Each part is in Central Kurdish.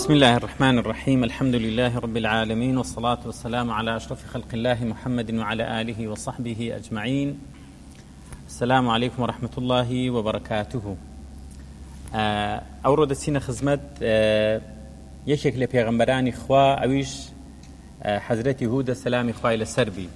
بسم الله الرحمن الرحيم. الحمد لله رب العالمين، والصلاة والسلام على أشرف خلق الله محمد وعلى آله وصحبه أجمعين. السلام عليكم ورحمة الله وبركاته. أورد السنة خزمت يشك لبيغمبران إخوة أويش حضرت هود السلام إخوة إلى السربي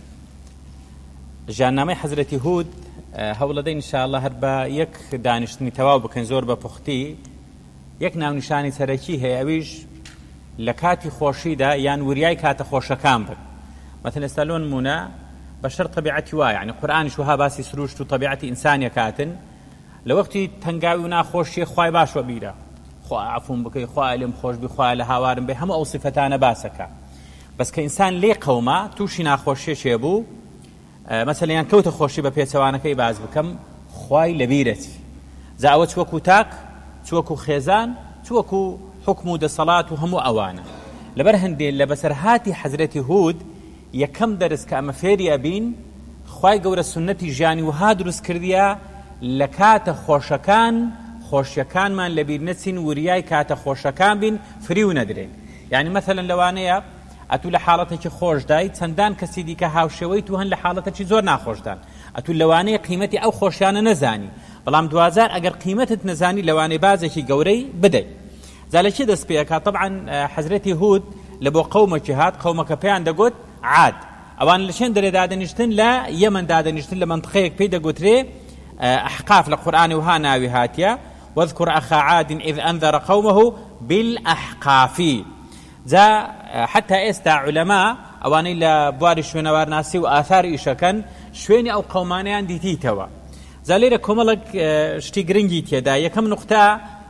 جانامي حضرت هود هولدين إن شاء الله هربا يك دانشتني تواب بكن زور بپختي یەک ناونیشانی سەرەکی هەیە، ئەویش لە کاتی خۆشیدا یان وریای کاتە خۆشەکان بن. مثلا ئێستا لۆ نمونە بەشەر تەبیعەتی وایە، یعنی قورئانیش وها باسی سروشت و تەبیعەتی ئینسانیە کاتن لە وەختی تەنگاوی و ناخۆشیە خوای باشوە بیرە، خوا عەفوم بکەی، خوا لێم خۆش بی، خوا لە هاوارم بێ، هەموو ئەو سیفەتانە باسەکە. بەس کە ئینسان لێ قەوما تووشی ناخۆشیەشێ بوو، مەسەلەن یان کەوتە خۆشی بە پێچەوانەکەی باز بکەم، خوای لەبیرەتی جا ئەوە چوەکو تاک، چوەکو خێزان، چوەکو حکم و دەسەڵات و هەموو ئەوانە. لەبەر هەندێک لە بەسەرهاتی حەزرەتی هود یەکەم دەرس کە ئەمە فێری ئەبین، خوای گەورە سونەتی ژیانی وها دروست کردیە لە کاتە خۆشەکان خۆشیەکانمان لەبیر نەچین، وریای کاتە خۆشەکان بین، فری و نەدرێن. یعنی مەثەلەن لەوانەیە ئەتوو لە حاڵەتێکی خۆشدای چەندان کەسی دیکە هاوشێوەی تو هەن لە حاڵەتێکی زۆر ناخۆشدان، ئەتوو لەوانەیە قیمەتی ئەو خۆشیانە نەزانی، بەڵام دوازار ئەگەر قیمەتت نەزانی لەوانەی بازێکی گەورەی بدەیت. زالەکی دەست پێەکە. طبعا حەزرەتی هود لە بۆ قەومێکی هات، قەومەکە پێیان دەگوت عاد، ئەوان لە چێن دەرێ دادەنیشتن؟ لە یەمەن دادەنیشتن، لە مەنطقەیەک پێی دەگوترێ ئەحقاف لە قورئانی وها ناوی هاتیە، واذكر أخا عاد إذ أنذر قومه بالأحقاف. جا حتى ئێستا علەما ئەوانەی لە بواری شوێنەوارناسی و ئاثار ئیشەکەن شوێنی ئەو قەومانەیان دیتیتەوە. زالێرە کۆمەڵک شتی گرنگی تێدا. یەکەم نقطە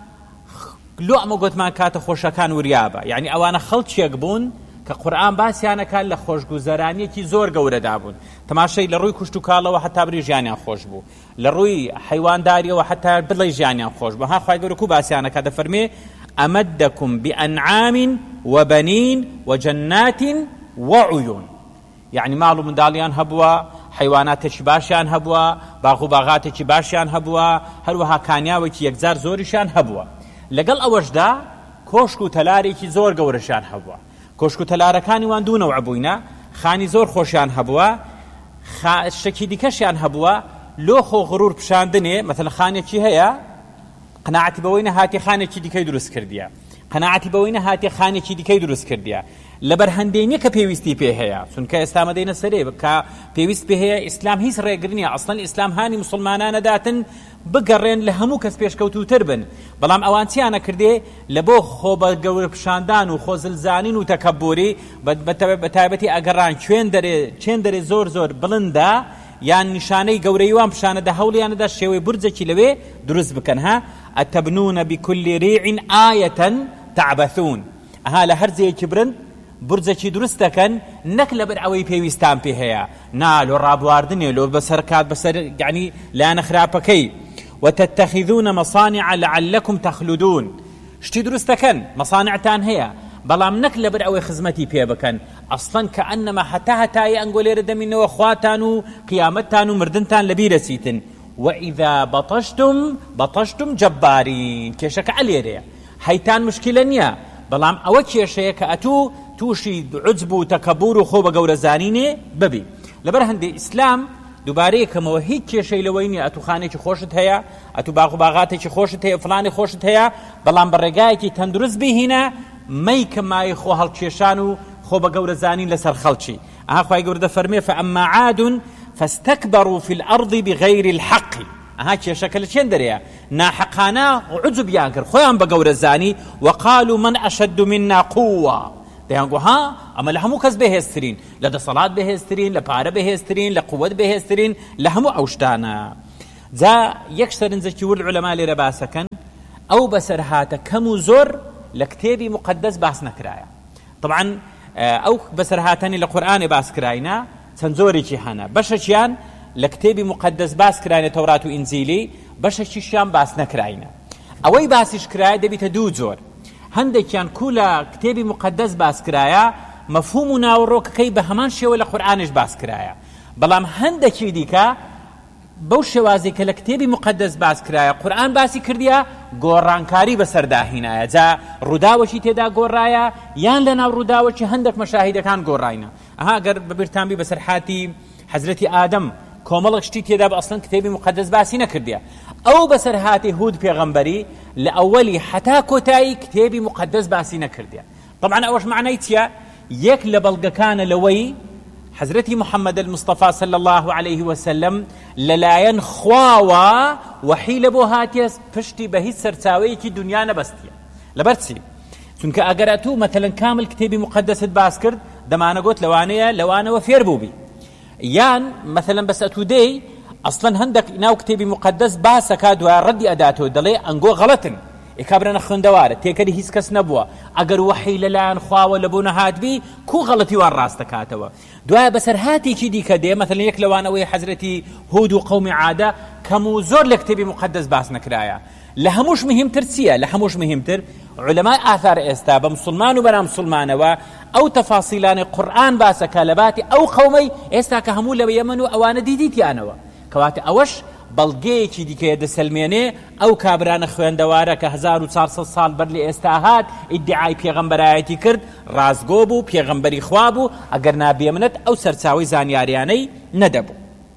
لۆ ئەمە گوتمان کاتە خۆشەکان وریابە، یعنی ئەوانە خەڵکیەک بوون کە قورئان باسییانەکان لە خۆشگوزەرانیەکی زۆر گەورەدا بوون. تەماشای لە ڕووی کوشت و کاڵەوە حتا بری ژیانیان خۆش بوو، لە ڕووی حیوانداریەوە حتا بڵێ ژیانیان خۆش بوو. ها خوای گەورە کو باسییانەکە دەفەرمێ ئەمەدەکم بأنعام وبنين وجنات وعيون، يعني ماڵ و منداڵیان هەبووە، حیواناتێکی باشیان هەبووە، باغ و باغاتێکی باشیان هەبووە، هەروەها کانیاوێکی یەکجار زۆریشان هەبووە. لەگەڵ ئەوەشدا کۆشک و تەلارێکی زۆر گەورەشان هەبووە. کۆشک و تەلارەکانی وان دوو نەوع بووینە، خانی زۆر خۆشیان هەبووە، شتێکی دیکەشیان هەبووە، لۆخ و غرور پیشاندنێ. مەثەڵەن خانێکی هەیە قەناعەتی بەوەی نەهاتی خانێکی دیکەی دروست کردیە، قەناعەتی بەوەی نەهاتی خانێکی دیکەی دروست کردیە. لەبەر هەندێنیە کە پێویستی پێ هەیە، چونکە ئێستا مەدەینە سەرێ کە پێویست پێ هەیە. ئیسلام هیچ ڕێگرنیە، ئەسڵەن ئیسلام هانی موسڵمانانەداتن بگەڕێن لە هەموو کەس پێشکەوتوتر بن، بەڵام ئەوان چیانە کردێ لە بۆ خۆ بە گەورە پیشاندان و خۆزلزانین و تەکەبوری بە تایبەتی ئەگەڕان چێن دەرێ زۆر زۆر بڵندە یان نیشانەی گەورەیوان پیشانەدا هەوڵیانەدا شێوەی بورجێکی لەوێ دروست بکەن. ها ئەتەبنونە بكل ریع آیەة تعبثون، ئەها لە هەر جێیەکی برن برجێکی دروست دەکەن، نەک لەبەر ئەوەی پێویستان پێ هەیە، نا لۆ ڕابواردنێ، لۆ بەسەرکات بەسەر یعنی لایەنە خراپەکەی. وتتخذون مصانع لعلكم تخلدون، شتی دروست دەکەن، مەصانعتان هەیە، بەڵام نەک لەبەر ئەوەی خزمەتی پێ بکەن. ئەسڵەن کە ئەنەما هەتای ئەنگۆلێرە دەمینەوە خواتان و قیامەتتان و مردنتان لەبیرەچیتن. وإذا بطشتم جبارين، كيشك عليريا هيتان مشكلة نيا، بلام أو كيشة كأتو توشي عجب وتكبر وخوبة جورة زانينة ببي. لبرهندي إسلام دوباره كموهيد كيشة لويني أتو خانة خوشت هيا، أتو باغات خوشت هيا، فلان خوشت هيا، بلام برجاي كي تندرس به هنا مايك ماي خو هالكيشانو خوبة جورة زانين لسر خلشي. أخوي جورة فرمي فأما عاد فاستكبروا في الأرض بغير الحق. هاكي شكل شندريا ناحقانا وعجب يانكر خوان بقور الزاني، وقالوا من أشد منا قوة. دهانقو ها أما لهمو كز بهسترين، لدى صلاة بهسترين، لبارة بهسترين، لقوة بهسترين، لهمو أوشتانا. ذا يكسر نزكيور العلماء لرباسكن أو بسرهاتا كمو زور لكتابي مقدس باس نكرايا. طبعا أو بسرهاتاني لقرآن باس كراينا سنزوري هنا بششيان لكتابي مقدس باس كراينا توراة وإنزيلي، بششيشان باس نكراينا. أوي باسش كرايا دبي تدو زور هندك يان كولا كتابي مقدس باس كرايا مفهومنا وروك كي بهمان شيء ولا قرآنش باس كرايا، بلام هندك يديكا بەو شێوازی کە لە کتێبی مقدس باس کرایە قورئان باسی کردیە گۆڕانکاری بەسەرداهینایە جا ڕووداوەشی تێدا گۆڕایە یان لە ناو ڕووداوەکی هەندێک مەشاهیدەکان گۆڕاینە ئەها گەر بەبیرتان بی بەسەرحاتی حەزرەتی ئادەم کۆمەڵێک شتی تێدا بە ئەسڵەن کتێبی مقدس باسی نەکردیە ئەو بەسەرهاتی هود پێغەمبەری لە ئەوەلی حتا کۆتایی کتێبی مقدس باسی نەکردیە طبعا ئەوەش معنای چییە یەک لە بەڵگەکانە لەوەی حضرتی محمد المصطفى صلى الله عليه وسلم للاين خواوا وحي لبو هاتيس پشتی به هیچ سەرچاوەیەکی دنیا نەبەستیە لەبەرچی چونکە ئەگەر تو مثلا کامل کتێبی مقدست باس کرد دەمانەگوت لەوانەوە فێر بووبی یان مثلا بەس ئەتو دەی ئەسڵەن هەندێک ناو کتێبی مقدس باسەکە دوای ڕەدی ئەداتەوە دەڵێ ئەنگۆ غەڵەتن ئێکابرەنە خوێندەوارە تێکەری هیچ کەس نەبووە ئەگەر وحی لەلایەن خواوە لە بۆ نەهاتبی کو غەڵەتی وان ڕاستەکاتەوە دوایە بەسەرهاتێکی دیکە دێ مەثەڵەن یەک لەوانەوەی حەزرەتی هود و قەومی عادە کەم و زۆر لە کتێبی مقدس باس نەکرایە لە هەمووش مهمتر چییە لە هەمووش مهمتر علەمای ئاثار ئێستا بە مسلمان و بەنا مسلمانەوە ئەو تەفاسیلانی قورئان باسەکە لە باتی ئەو قەومەی ئێستا کە هەموو لە یەمەن و ئەوانە دیدیتیانەوە کەواتە ئەوەش بەڵگەیەکی دیکەیە دەسەلمێنێ ئەو کابرانە خوێندەوارە کە 1400 ساڵ بەر لە ئێستا هات ئیدعای پێغەمبەرایەتی کرد ڕازگۆ بوو پێغەمبەری خوا بوو ئەگەر نابێمنێت ئەو سەرچاوی زانیاریانەی نەدەبوو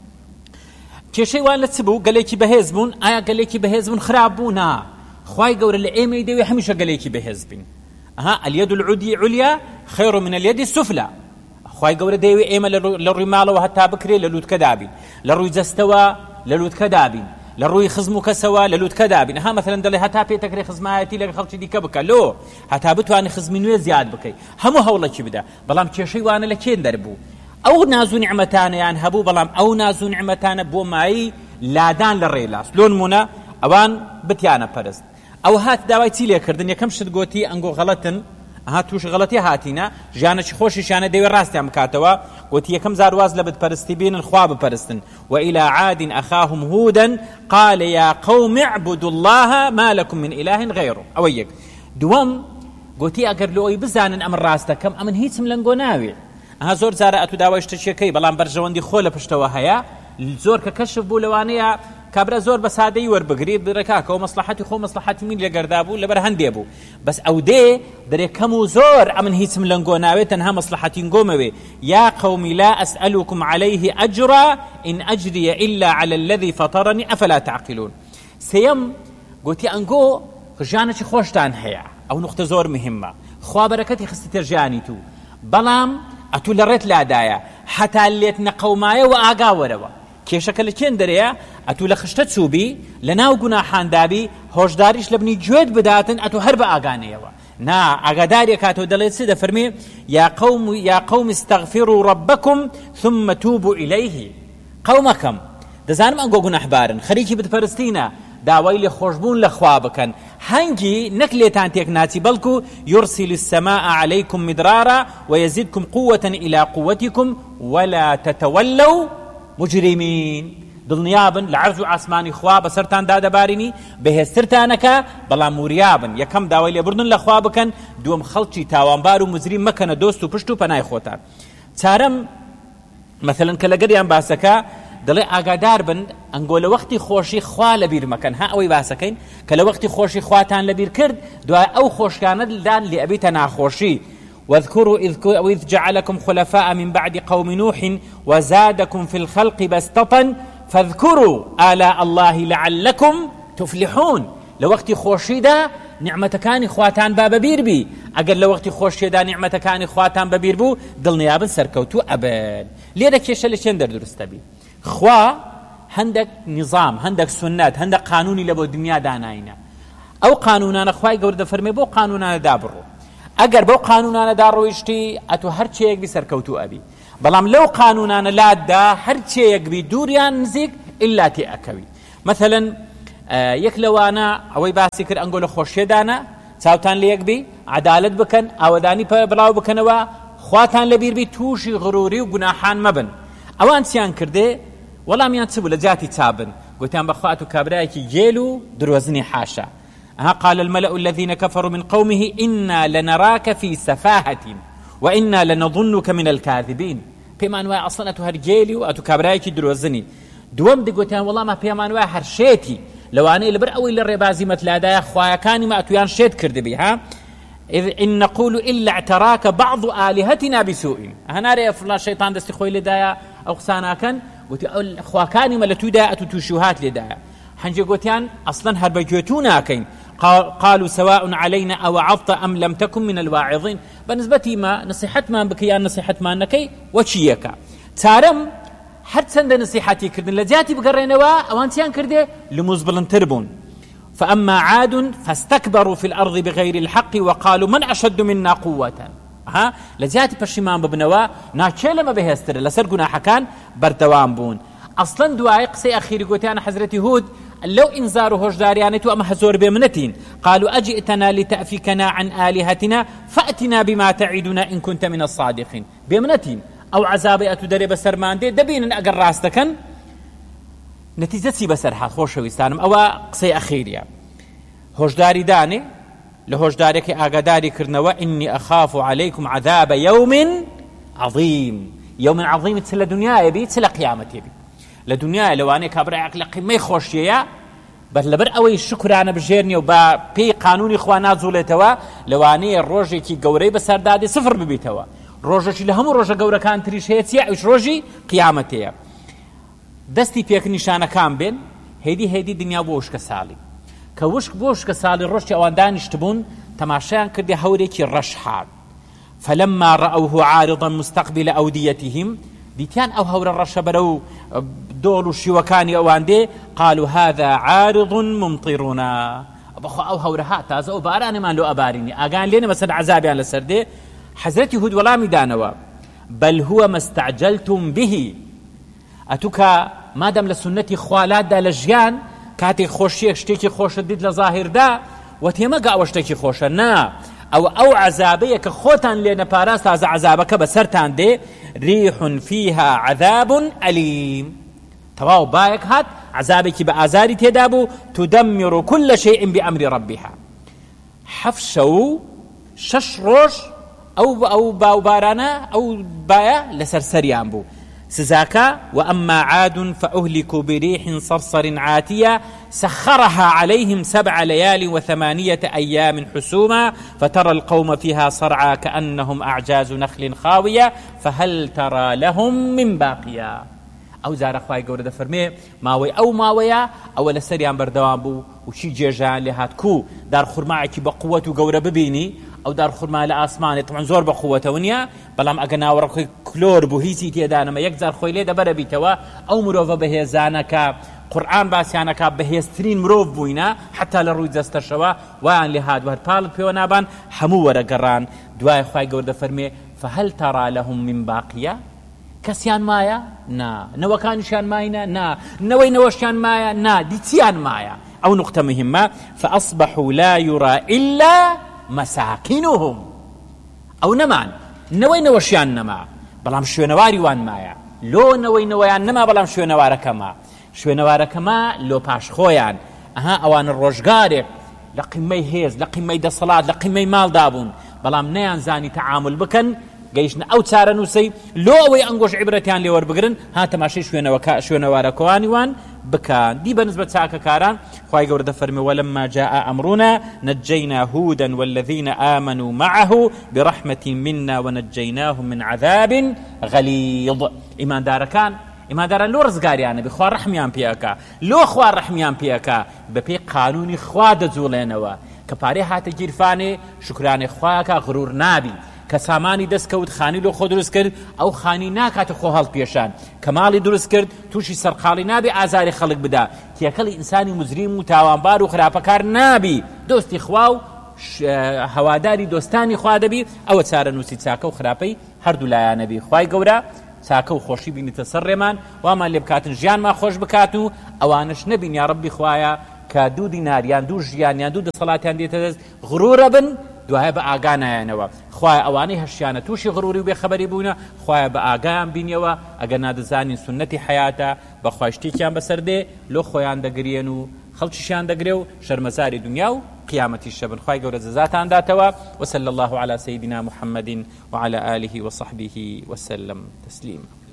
کێشەی وان لە چ بوو گەلێکی بەهێز بوون ئایا گەلێکی بەهێز بوون خراپ بوو نا خوای گەورە لە ئێمەی دەوێ هەمیشە گەلێکی بەهێز بین اليد العليا عليا خير من اليد السفلى خوای گەورە دەوێ ئێمە لە ڕووی ماڵەوە هەتا بکرێ لە لووتکە دابین لە ڕووی جەستەوە لە لووتکە دابین لە ڕووی خزم و کەسەوە لە لووتکە دابین مثلا دەڵێ هەتا پێتەکرێ خزمایەتی لەگە خەڵکی دیکە بکە لۆ هەتا بتوانێ خزمی نوێ زیاد بکەی هەموو هەوڵێکی بدە بەڵام کێشەی وانە لە کێن دەربوو ئەو ناز و نیعمەتانەیان هەبوو بەڵام ئەو ناز و نیعمەتانە بۆ مایی لادان لە ڕێلاس لۆ نمونە ئەوان بتیانە پەرست ئەو هات داوای چی لێکردن یەکەم شت گوتی ئەنگۆ غەڵەتن توش غەڵەتی هاتینە ژیانێکی خۆشیشانە دەوێت ڕاستیان بکاتەوە گوتی یەکەم زارواز لە بتپەرستی بینن خوا بپەرستن وإلى عاد أخاهم هودا قال يا قوم اعبدوا الله ما لكم من إله غيره ئەوە یەک دووەم گوتی ئەگەر لۆی بزانن ئەمن ڕاستەکەم ئەمن هیچم لەنگۆ ناوێ زۆر جارە ئەتو داوای شتێکەکەی بەڵام بەرژەوەندی خۆ لە پشتەوە هەیە زۆر کە کەشف بوو لەوانەیە کابرا زۆر بە سادەی وەربگری برەکاکەەوە مەسلحەتی خۆ مەسلحەتی من لێگەردا بوو لەبەر هەندێ بوو بەس ئەو دێ دەرێ کەم و زۆر ئەمن هیچم لەنگۆ ناوێت تەنها مەسلحەتین گۆمەوێ يا قوم لا أسألكم عليه أجرا إن أجري إلا على الذي فطرني أفلا تعقلون سيم قلتي أنقو ژیانێکی خۆشتان هەیە ئەو نقطە زۆر مهمە خوا بەرەکەتی خستە ژیانی تو بەڵام ئەتو لە ڕێت لادایە حتا لێت نەقەومایە و ئاگاوەرەوە کێشەکە لە کێن دەرەیە ئەتو لە خشتە چوبی لە ناو گوناحاندابی هۆشداریش لە بنی گوێت بداتن ئەتو هەر بە ئاگانەیەوە نا ئاگاداریە کاتەوە دەڵێت چ دەفەرمێ يا قوم استغفروا ربكم ثم توبوا إليه قومەکەم دەزانم ئەنگۆ گوناحبارن خەریکی بتپەرستینە داوای لێ خۆشبوون لە خوا بکەن هەنگی نەک لێتان تێک ناچی بەڵکو يرسل السماء عليكم مدرارا ويزدكم قوة إلى قوتكم ولا تتولوا مجرمين دڵنیابن لە عەرز و ئاسمانی خوا بەسەرتان دادەبارینی بەهێزترتانەکە بەڵام وریابن یەکەم داوای لێبوردن لە خوا بکەن دووەم خەڵکی تاوانبار و مجریم مەکەنە دۆست و پشت و پەنای خۆتان چارەم مەثەلەن کە لەگەریان باسەکە دەڵێ ئاگادار بن ئەنگۆ لە وەختی خۆشی خوا لەبیر مەکەن ئەوەی باسەکەین کە لە وەختی خۆشی خواتان لەبیر کرد دوای ئەو خۆشکانە دڵدان لێ ئەبیتە ناخۆشی واذكروا إذ جعلكم خلفاء من بعد قوم نوح وزادكم في الخلق بسطة فاذكروا آلاء الله لعلكم تفلحون لوقت خوشيدا نعمتكان خواتان باب بيربي أقل لوقت خوشيدا نعمتكان خواتان ببيربو دلنيابن سركوتو أبد ليرا كيشا لشين درستبي خوا هندك نظام هندك سنات هندك قانوني لبو دنيا داناينا أو قانونانا خواي قورد فرمي بو قانونانا دابرو ئەگەر بەو قانونانە داڕۆیشتی ئەتو هەرچێک بی سەرکەوتو ئەبی بەڵام لەو قانونانە لاددا هەرچێک بی دووریان نزیک ئللا تێ ئەکەوی مەثەلەن یەک لەوانە ئەوەی باسی کرد ئەنگۆ لە خۆشیێدانە چاوتان لە یەک بی عەدالەت بکەن ئاوەدانی بڵاو بکەنەوە خواتان لەبیر بی تووشی غروری و گوناحان مەبن ئەوان چیان کردێ وەڵامیان چ بوو لە جاتی چابن گوتیان بەخوات و کابرایەکی گێل و درۆزنی حاشا قال الملأ الذين كفروا من قومه إنا لنراك في سفاهة وإنا لنظنك من الكاذبين بما أنواع أصلا أتو هرجيلي وأتو كابرايكي دروزني دووەم دەگوتیان وەڵامە پێمان وایە هەر شێتی لەوانەیە لەبەر ئەوەی لە ڕێبازی مەتلادایە خوایەکانی مەتویان شێت کردبی ها إن نقول إلا اعتراك بعض آلهتنا بسوء هناري فلان شيطان دستي خوي لدايا أو قسانا كان قلت خواكاني ملتو دا أتوشوهات لدايا حنجي قلتيان أصلا هربجوتونا كين قالوا سواء علينا أو عظت أم لم تكن من الواعظين بالنسبة ما نصيحة ما بكيان نصيحة ما نكي وشيكا تارم حد سند نصيحتي كردن لجاتي بقرينوا أوانتيان كرده لمزبلن تربون فأما عاد فاستكبروا في الأرض بغير الحق وقالوا من أشد منا قوة ها لجاتي بشمان ببنوا ناچل ما بهستر لسر گناح كان بردوام بون اصلا دعاء قصي اخير قوتان حضرت هود لو انذاره هشداريانتو اما هزور بمنتين قالوا اجئتنا لتأفكنا عن آلهتنا فأتنا بما تعدنا ان كنت من الصادقين بمنتين او عذابي اتدري بسرمان دي دبين اقر راستكن نتيجتي بسرحة خوشويستانم او قصي اخيريا هشداري داني لهشدارك اغاداري كرنوا اني اخاف عليكم عذاب يوم عظيم يوم عظيم تسل دنيا يبي تسل قيامة يبي لدنيا لو أنا كبر عقل قمة خوشية بس لبر أوي شكر أنا بجيرني وبا بي قانون إخوانات زولتوا لو أنا الروجي كي جوري بس هردادي صفر ببيتوا روجي كي لهم روجي جورا كان تريش هيتيا إيش روجي قيامتيا دستي بيك نشانة كام بين هيدي دنيا بوش كسالي كوش بوش كسالي روجي أوان دانش تبون تماشان كردي هوري كي رشحات فلما رأوه عارضا مستقبل أوديتهم ديتيان أو هور الرش برو دول الشوكاني أواندي قالوا هذا عارض ممطرنا أبخو أو هورها تازو باراني ما لو أباريني أقان لين مسد عذابي على السردي حضرت هود ولا ميدانوا بل هو ما استعجلتم به أتوكا مادام لسنتي خوالات دا لجيان كاتي خوشيك شتيكي خوش ديد لظاهر دا وتيما قاوشتكي خوشا نا أو عذابية كخوتان لنا باراس هذا عذابك بسرتان دي ريح فيها عذاب أليم تواو بايك هات عذابك بآزاري تدابو تدمر كل شيء بأمر ربها حفشو ششروش أو بارانا أو بايا لسرسريان بو سزاكا وأما عاد فأهلكوا بريح صرصر عاتية سخرها عليهم 7 ليال و8 أيام حسوما فترى القوم فيها صرعى كأنهم أعجاز نخل خاوية فهل ترى لهم من باقية أو زار أخوائي قورة فرمي ماوية أو لسريان بردوان بو وشي جيجان لهات كو دار خرماعكي بقوة قورة ببيني أو دار خرما لآسماني طبعا زور بقوة ونيا بلام أقنا ورقي كلور بوهيسي تيدانا ما يكزار خويلي دبر بيتوا أو مروفة بهيزانك قرآن باسيانك بهيسترين مروف بوينا حتى لروي زستشوا وان لهاد وهر بالك بيونابان حمو ورقران دواي خواي قورد فرمي فهل ترى لهم من باقية كسيان مايا نا نوكانشان ماينا نا نوي نوشان مايا نا ديتيان مايا أو نقطة مهمة فأصبحوا لا يرى إلا مساكنهم أو نمان نوي نوشيان نما بلام شوينواري وان مايا لو نوي نويان نما بلام شوينواركما لو باش خويان أوان الرجغاري لقمي هيز لقمي دا صلاة لقمي مال دابون بلام نيان زاني تعامل بكن قيشنا أو تسارا نوسي لو أوي أنقوش عبرتيان لي وربقرن تماشي شوينواركواني وان بكان دي بالنسبة ساكا كاران خواهي قورد فرمي ولما جاء أمرنا نجينا هودا والذين آمنوا معه برحمة منا ونجيناهم من عذاب غليظ إيمان دارا لو رزقاريانا بخوار رحميان بياكا لو خوار رحميان بياكا ببي قانوني خواد زولينوا كباري هات جيرفاني شكراني خواكا غرور نابي كساماني دسكوت خاني لو خود درست کرد او خاني ناكات خو هل پیشان کمالی درست کرد توشي سرقالي نابي آزاري خلق بدا كيكل انساني مجرم وتاوانبار وخرابكار نابي دوستي خواو هواداري دوستاني خوا دبي او تسار نوسي تساكو خرابي هردو لا نبي خواي گورا ساكو خوشي بيني تسرمان وما اللي بكاتن جيان ما خوش بكاتو اوانش نبين يا ربي خوايا كدو ديناريان دو جيانيان دو صلاتيان ديتز غرور بن دوای بە ئاگانایانەوە خوای ئەوانەی هەشیانە تووشی غڕوری و بێخەبەری بوونە خوای بە ئاگایان بینیەوە ئەگەر نادەزانین سونەتی حیاتە بە خوای شتێکیان بەسەردێ لۆ خۆیان دەگرێن و خەڵکیشیان دەگرێ و شەرمەزاری دنیا و قیامەتی شەبن خوای گەورە جەزاتان داتەوە وصلى الله على سيدنا محمد وعلى آله وصحبه وسلم تسليما